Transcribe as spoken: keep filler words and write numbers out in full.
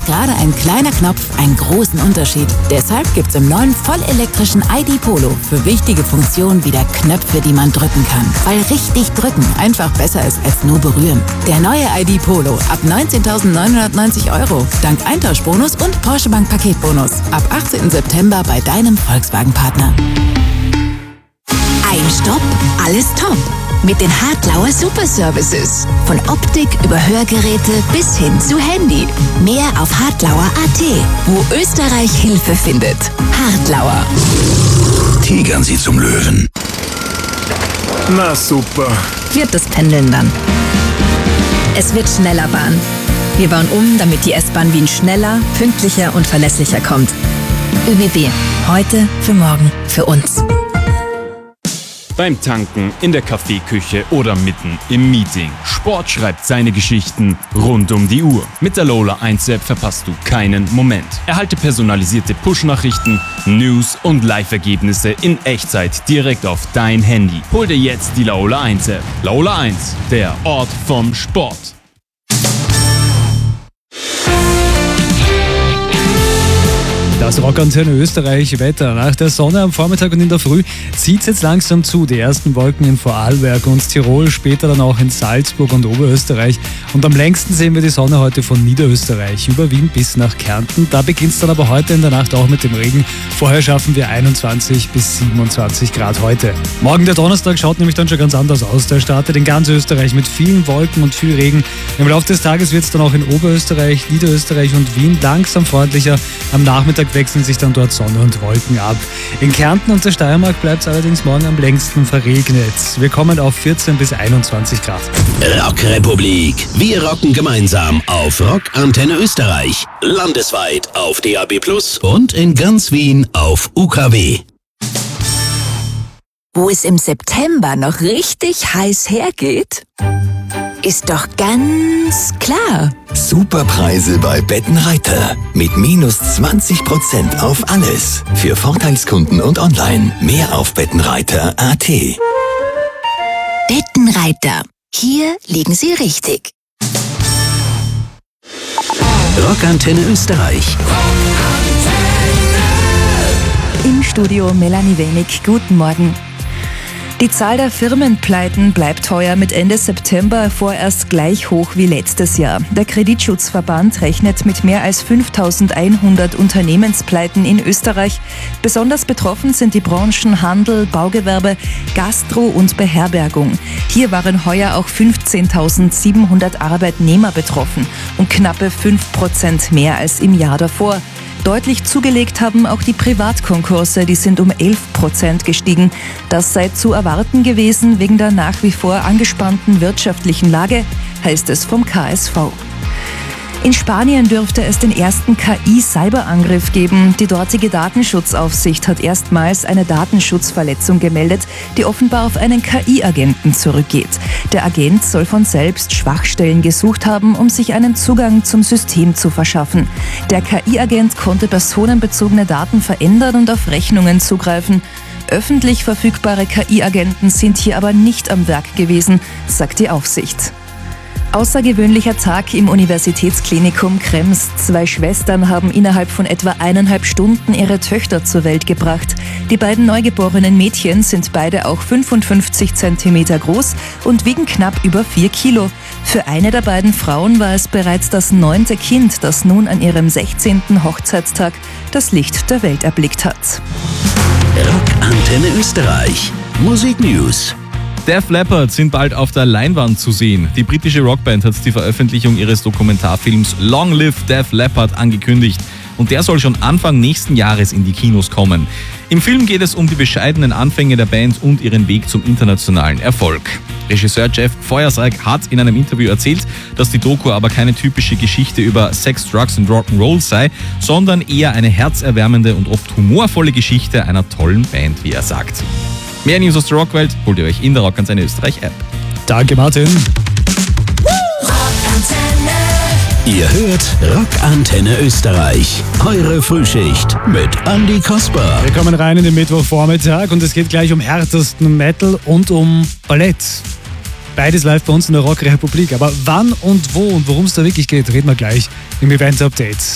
gerade ein kleiner Knopf einen großen Unterschied. Deshalb gibt's im neuen vollelektrischen I D Polo für wichtige Funktionen wieder Knöpfe, die man drücken kann. Weil richtig drücken einfach besser ist als nur berühren. Der neue I D Polo ab neunzehntausendneunhundertneunzig Euro. Dank Eintauschbonus und Porsche Bank Paketbonus. Ab achtzehnten September bei deinem Volkswagen-Partner. Ein Stopp, alles top. Mit den Hartlauer Super Services. Von Optik über Hörgeräte bis hin zu Handy. Mehr auf hartlauer punkt at, wo Österreich Hilfe findet. Hartlauer. Tigern Sie zum Löwen. Na super. Wird das Pendeln dann. Es wird schneller Bahn. Wir bauen um, damit die S-Bahn Wien schneller, pünktlicher und verlässlicher kommt. ÖBB. Heute, für morgen, für uns. Beim Tanken, in der Kaffeeküche oder mitten im Meeting. Sport schreibt seine Geschichten rund um die Uhr. Mit der Lola eins App verpasst du keinen Moment. Erhalte personalisierte Push-Nachrichten, News und Live-Ergebnisse in Echtzeit direkt auf dein Handy. Hol dir jetzt die Lola eins App. Lola eins, der Ort vom Sport. Das Rockantenne Österreich Wetter. Nach der Sonne am Vormittag und in der Früh zieht es jetzt langsam zu. Die ersten Wolken in Vorarlberg und Tirol, später dann auch in Salzburg und Oberösterreich. Und am längsten sehen wir die Sonne heute von Niederösterreich über Wien bis nach Kärnten. Da beginnt es dann aber heute in der Nacht auch mit dem Regen. Vorher schaffen wir einundzwanzig bis siebenundzwanzig Grad heute. Morgen der Donnerstag schaut nämlich dann schon ganz anders aus. Der startet in ganz Österreich mit vielen Wolken und viel Regen. Im Laufe des Tages wird es dann auch in Oberösterreich, Niederösterreich und Wien langsam freundlicher. Am Nachmittag wechseln sich dann dort Sonne und Wolken ab. In Kärnten und der Steiermark bleibt es allerdings morgen am längsten verregnet. Wir kommen auf vierzehn bis einundzwanzig Grad. Rockrepublik. Wir rocken gemeinsam auf Rockantenne Österreich. Landesweit auf D A B plus und in ganz Wien auf U K W. Wo es im September noch richtig heiß hergeht, ist doch ganz klar. Superpreise bei Bettenreiter. Mit minus zwanzig Prozent auf alles. Für Vorteilskunden und online. Mehr auf bettenreiter punkt at. Bettenreiter. Hier liegen Sie richtig. Rockantenne Österreich. Im Studio Melanie Wenig. Guten Morgen. Die Zahl der Firmenpleiten bleibt heuer mit Ende September vorerst gleich hoch wie letztes Jahr. Der Kreditschutzverband rechnet mit mehr als fünftausendeinhundert Unternehmenspleiten in Österreich. Besonders betroffen sind die Branchen Handel, Baugewerbe, Gastro und Beherbergung. Hier waren heuer auch fünfzehntausendsiebenhundert Arbeitnehmer betroffen und knappe fünf Prozent mehr als im Jahr davor. Deutlich zugelegt haben auch die Privatkonkurse, die sind um elf Prozent gestiegen. Das sei zu erwarten gewesen wegen der nach wie vor angespannten wirtschaftlichen Lage, heißt es vom K S V. In Spanien dürfte es den ersten K I-Cyberangriff geben. Die dortige Datenschutzaufsicht hat erstmals eine Datenschutzverletzung gemeldet, die offenbar auf einen K I-Agenten zurückgeht. Der Agent soll von selbst Schwachstellen gesucht haben, um sich einen Zugang zum System zu verschaffen. Der K I-Agent konnte personenbezogene Daten verändern und auf Rechnungen zugreifen. Öffentlich verfügbare K I-Agenten sind hier aber nicht am Werk gewesen, sagt die Aufsicht. Außergewöhnlicher Tag im Universitätsklinikum Krems. Zwei Schwestern haben innerhalb von etwa eineinhalb Stunden ihre Töchter zur Welt gebracht. Die beiden neugeborenen Mädchen sind beide auch fünfundfünfzig Zentimeter groß und wiegen knapp über vier Kilo. Für eine der beiden Frauen war es bereits das neunte Kind, das nun an ihrem sechzehnten Hochzeitstag das Licht der Welt erblickt hat. Rockantenne Österreich. Musik News. Def Leppard sind bald auf der Leinwand zu sehen. Die britische Rockband hat die Veröffentlichung ihres Dokumentarfilms Long Live Def Leppard angekündigt. Und der soll schon Anfang nächsten Jahres in die Kinos kommen. Im Film geht es um die bescheidenen Anfänge der Band und ihren Weg zum internationalen Erfolg. Regisseur Jeff Feuersack hat in einem Interview erzählt, dass die Doku aber keine typische Geschichte über Sex, Drugs und Rock'n'Roll sei, sondern eher eine herzerwärmende und oft humorvolle Geschichte einer tollen Band, wie er sagt. Mehr News aus der Rockwelt holt ihr euch in der Rockantenne Österreich App. Danke, Martin. Ihr hört Rockantenne Österreich. Eure Frühschicht mit Andi Kasper. Wir kommen rein in den Mittwochvormittag und es geht gleich um härtesten Metal und um Ballett. Beides live bei uns in der Rockrepublik. Aber wann und wo und worum es da wirklich geht, reden wir gleich im Event-Update.